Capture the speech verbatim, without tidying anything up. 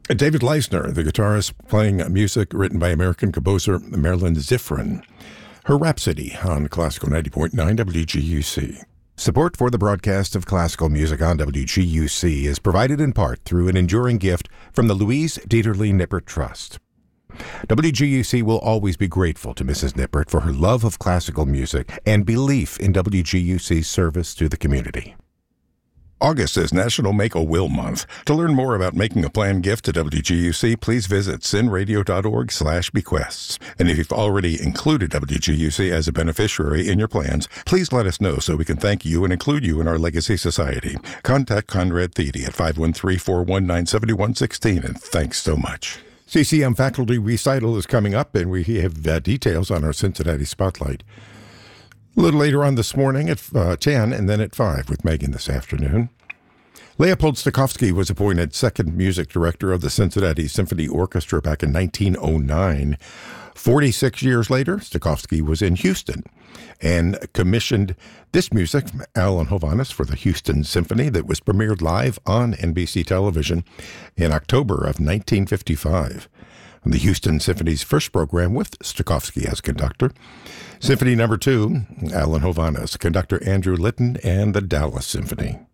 David Leisner, the guitarist, playing music written by American composer Marilyn Zifrin. Her Rhapsody on Classical ninety point nine W G U C. Support for the broadcast of classical music on W G U C is provided in part through an enduring gift from the Louise Dieterle Nippert Trust. W G U C will always be grateful to Missus Nippert for her love of classical music and belief in W G U C's service to the community. August is National Make a Will Month. To learn more about making a planned gift to W G U C, please visit sinradio.org slash bequests. And if you've already included W G U C as a beneficiary in your plans, please let us know so we can thank you and include you in our Legacy Society. Contact Conrad Thede at five one three, four one nine, seven one one six, and thanks so much. C C M Faculty Recital is coming up, and we have uh, details on our Cincinnati Spotlight a little later on this morning at uh, ten and then at five with Megan this afternoon. Leopold Stokowski was appointed second music director of the Cincinnati Symphony Orchestra back in nineteen oh nine. forty-six years later, Stokowski was in Houston and commissioned this music from Alan Hovhaness for the Houston Symphony that was premiered live on N B C television in October of nineteen fifty-five. The Houston Symphony's first program with Stokowski as conductor. Symphony number two, Alan Hovhaness, conductor Andrew Litton, and the Dallas Symphony.